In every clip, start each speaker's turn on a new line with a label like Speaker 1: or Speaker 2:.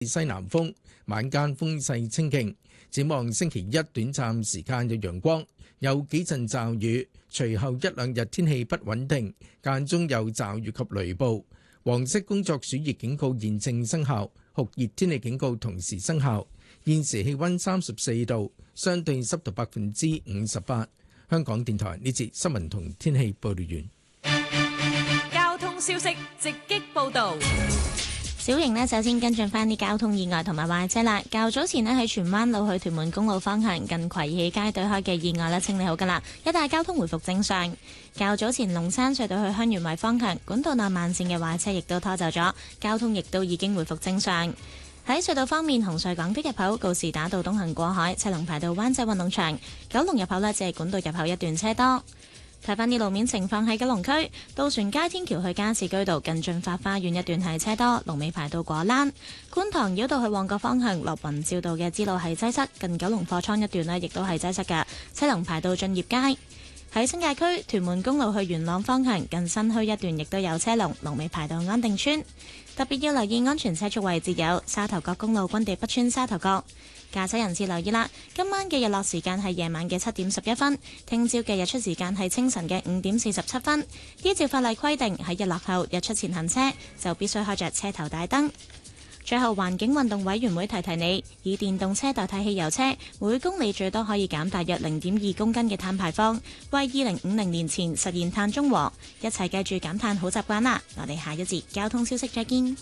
Speaker 1: 西南風，晚間風勢清勁。展望星期一短暫時間有陽光，有幾陣驟雨，隨後一兩日天氣不穩定，間中有驟雨及雷暴。黃色工作暑熱警告現正生效，酷熱天氣警告同時生效。現時氣溫34度，相對濕度58%。香港電台呢節新聞同天氣報道完。
Speaker 2: 交通消息直擊報道。
Speaker 3: 小瑩呢，首先跟進翻啲交通意外同埋壞車啦。較早前呢，喺荃灣路去屯門公路方向近葵喜街對開嘅意外呢，清理好噶啦，一帶交通回復正常。較早前龍山隧道去香園圍方向管道內慢線嘅壞車亦都拖走咗，交通亦都已經回復正常。喺隧道方面，紅隧港島入口告士打道東行過海車龍排到灣仔運動場，九龍入口呢，只係管道入口一段車多。睇翻啲路面情況，喺九龍區渡船街天橋去加士居道近駿發花園一段係車多，龍尾排到果欄。觀塘繞道去旺角方向落雲照道嘅支路係擠塞，近九龍貨倉一段呢亦都係擠塞嘅，車龍排到駿業街。喺新界區屯門公路去元朗方向近新墟一段亦都有車龍，龍尾排到安定村。特別要留意安全車速位置有沙頭角公路軍地北村沙頭角。駕駛人士留意啦，今晚嘅日落時間係夜晚嘅7點11分，聽朝嘅日出時間係清晨嘅5點47分。依照法例規定，喺日落後日出前行車就必須開着車頭大燈。最後，環境運動委員會提提你，以電動車代替汽油車，每公里最多可以減大約0.2公斤嘅碳排放，為2050年前實現碳中和。一齊記住減碳好習慣啦！我哋下一節交通消息再見。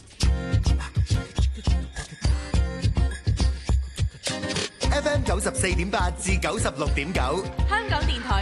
Speaker 4: FM 94.8至96.9，
Speaker 2: 香港電台